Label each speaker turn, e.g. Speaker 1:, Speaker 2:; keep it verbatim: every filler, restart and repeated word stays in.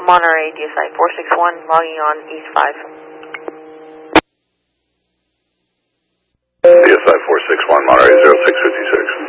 Speaker 1: Monterey, D S I four six one, logging on East five.
Speaker 2: D S I four six one, Monterey zero six five six.